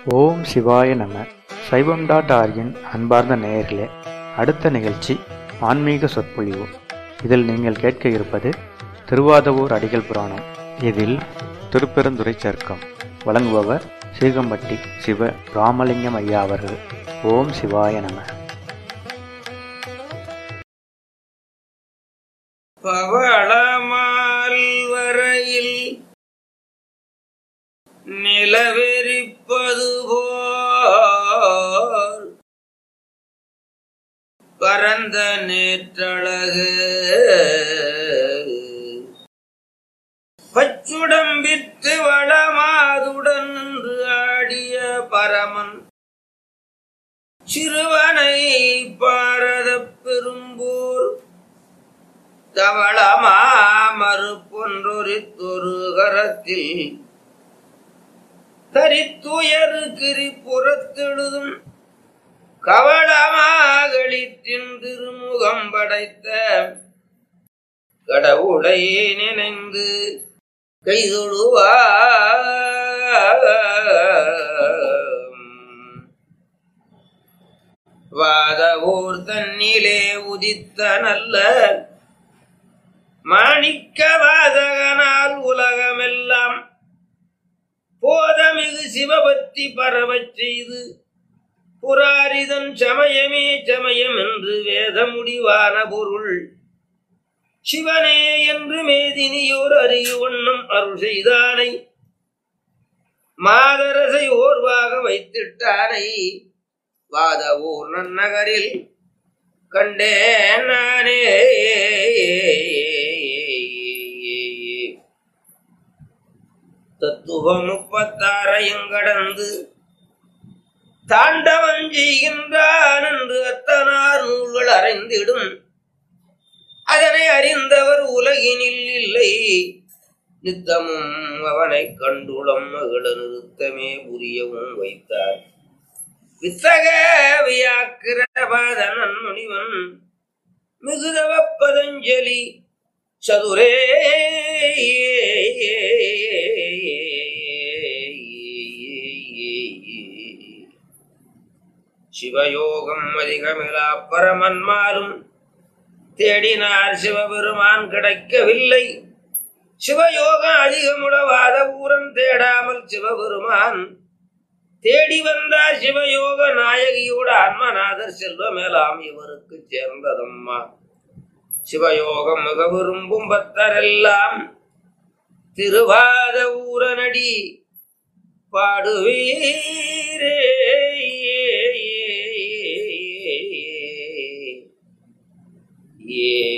ஓம் சிவாய நம. சைவம்.org-இன் அன்பார்ந்த நேயர்களே, அடுத்த நிகழ்ச்சி ஆன்மீக சொற்பொழிவு. இதில் நீங்கள் கேட்க இருப்பது திருவாதவூர் அடிகள் புராணம். இதில் திருப்பெருந்துறை சர்க்கம் வழங்குபவர் சீகம்பட்டி சிவ ராமலிங்கம் ஐயா அவர்கள். ஓம் சிவாய நம. பவளமால் வரையில் நிலவெறிப்பது போல் பரந்த நேற்றழகு பச்சுடம்பித்து வளமாதுடன் நின்று ஆடிய பரமன் சிறுவனை பாரதப் பெரும்போர் தவளமா மறுப்பொன்றொரித்தொரு கரத்தில் தரித்துயரு கிரி புறத்தெழுதும் கவளமாகளிற்றின் திருமுகம் படைத்த கடவுளை நினைந்து கைதொழுவார். வாதவூர் தன்னிலே உதித்த நல்ல மாணிக்க வாதகனால் உலகமெல்லாம் போதமிகு சிவபக்தி பரவச் செய்து புராரிதன் சமயமே சமயம் என்று வேத முடிவான பொருள் சிவனே என்று மேதினியோர் அறியுவண்ணம் அருள் செய்தானை மாதரசை ஓர்வாக வைத்திட்டானை வாதவூர் நன்னகரில் கண்டேன் நானே. தத்துவம் 36 கடந்து தாண்டவம் செய்கின்றான் என்று அத்தனார் நூல்கள் அறிந்திடும். அதனை அறிந்தவர் உலகினில் இல்லை. நித்தமும் அவனை கண்டுளம் மகள நிறுத்தமே புரியவும் வைத்தார். வித்தக வியாக்கிரபாதனன் முனிவன் மிகுதவ பதஞ்சலி சதுரே சிவயோகம் அதிகமிலா பரமன்மாலும் தேடினார் சிவபெருமான் கிடைக்கவில்லை. சிவயோகம் அதிகமுளவாத ஊரம் தேடாமல் சிவபெருமான் தேடி வந்தார். சிவயோக நாயகியோட ஆன்மநாதர் செல்வமேலாம் இவருக்கு சேர்ந்ததம்மா. சிவயோகம் மிக விரும்பும் பக்தரெல்லாம் திருவாத ஊரனடி பாடுவீரே. ஏ